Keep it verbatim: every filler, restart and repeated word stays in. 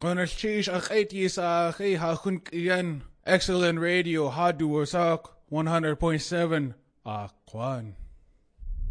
Konarchish akhaiti sa akhay hakun kiyan. Excellent radio, Hadu Wasak, one hundred point seven. Akwan.